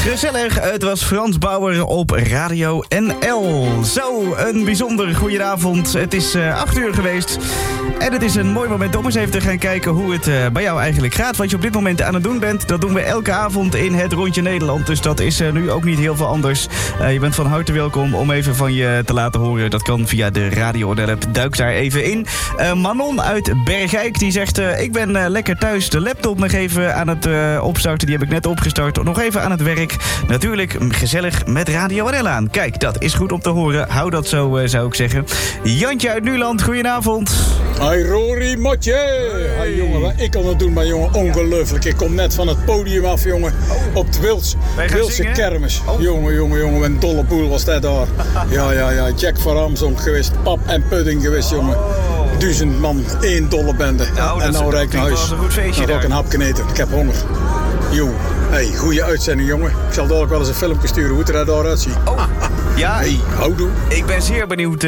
Gezellig, het was Frans Bauer op Radio NL. Zo, een bijzonder goedenavond. Het is 8 uur geweest. En het is een mooi moment om eens even te gaan kijken hoe het bij jou eigenlijk gaat. Wat je op dit moment aan het doen bent, dat doen we elke avond in het Rondje Nederland. Dus dat is nu ook niet heel veel anders. Je bent van harte welkom om even van je te laten horen. Dat kan via de Radio NL-app. Duik daar even in. Manon uit Bergijk die zegt... ik ben lekker thuis de laptop nog even aan het opstarten. Die heb ik net opgestart. Nog even aan het werk. Natuurlijk gezellig met Radio NL aan. Kijk, dat is goed om te horen. Hou dat zo, zou ik zeggen. Jantje uit Nuland, goedenavond. Hi Rory, Matje. Hey jongen, wat ik kan het doen, maar jongen, ongelooflijk. Ik kom net van het podium af, jongen. Op de Wildse kermis. Jongen, een dolle boel was dat daar. Ja, Jack van Ramsonk geweest, pap en pudding geweest, jongen. 1000 man, 1 dolle bende. Nou, en nou rijd ik naar huis. Een goed feestje nog daar. ook een hapje eten, ik heb honger. Hey, goede uitzending, jongen. Ik zal dadelijk wel eens een filmpje sturen hoe het er daaruit ziet. Oh, ja. Hey, houdoe. Ik ben zeer benieuwd,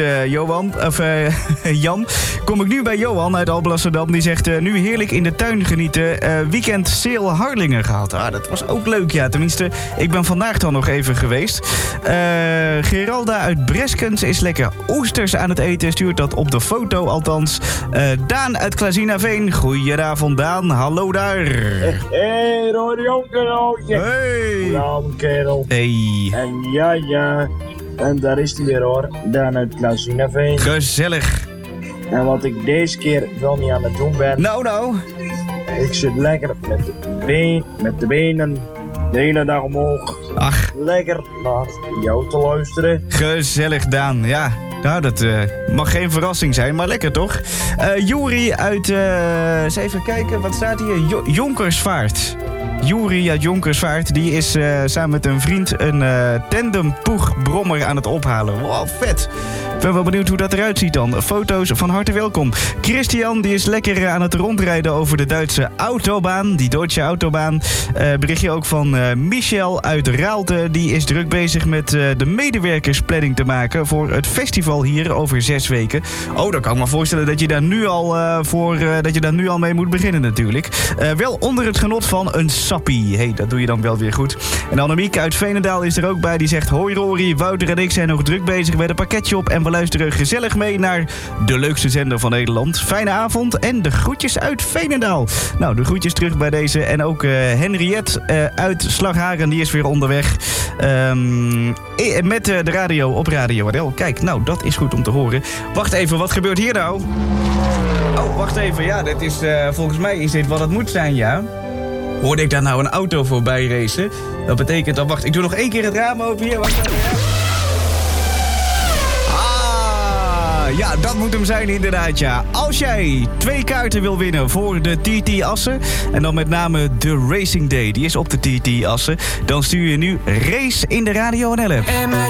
Jan. Kom ik nu bij Johan uit Alblasserdam. Die zegt, nu heerlijk in de tuin genieten. Weekend Seel Harlingen gehad. Dat was ook leuk, ja. Tenminste, ik ben vandaag dan nog even geweest. Geralda uit Breskens is lekker oesters aan het eten. Stuurt dat op de foto althans. Daan uit Klazinaveen. Goedenavond, Daan. Hallo daar. Hey, Rory Jonkerhoutje. Hey. Goedenavond, kerel. Hey. En ja. En daar is hij weer, hoor. Daan uit Klazinaveen. Gezellig. En wat ik deze keer wel niet aan het doen ben... Nou. Ik zit lekker met de benen de hele dag omhoog. Ach. Lekker naar jou te luisteren. Gezellig, Daan. Ja. Nou, dat mag geen verrassing zijn, maar lekker toch? Juri uit... eens even kijken, wat staat hier? Jonkersvaart. Juri uit Jonkersvaart, die is samen met een vriend een tandempoegbrommer aan het ophalen. Wow, vet. Ik ben wel benieuwd hoe dat eruit ziet dan. Foto's van harte welkom. Christian, die is lekker aan het rondrijden over de Duitse autobaan. Die Deutsche Autobaan. Berichtje ook van Michel uit Raalte. Die is druk bezig met de medewerkersplanning te maken voor het festival hier over 6 weken. Oh, dan kan ik me voorstellen dat je daar nu al mee moet beginnen natuurlijk. Wel onder het genot van een sappie. Hey, dat doe je dan wel weer goed. En Annemiek uit Veenendaal is er ook bij. Die zegt, hoi Rory, Wouter en ik zijn nog druk bezig met een pakketje op en we luisteren gezellig mee naar de leukste zender van Nederland. Fijne avond en de groetjes uit Veenendaal. Nou, de groetjes terug bij deze. En ook Henriette uit Slagharen, die is weer onderweg. Met de radio op Radio NL. Kijk, nou, dat is goed om te horen. Wacht even, wat gebeurt hier nou? Oh, wacht even. Ja, dit is, volgens mij is dit wat het moet zijn, ja. Hoorde ik daar nou een auto voorbij racen? Dat betekent dan, wacht, ik doe nog 1 keer het raam open hier. Wacht even, ja. Ja, dat moet hem zijn inderdaad, ja. Als jij 2 kaarten wil winnen voor de TT Assen... en dan met name de Racing Day, die is op de TT Assen... dan stuur je nu Race in de Radio NL-app.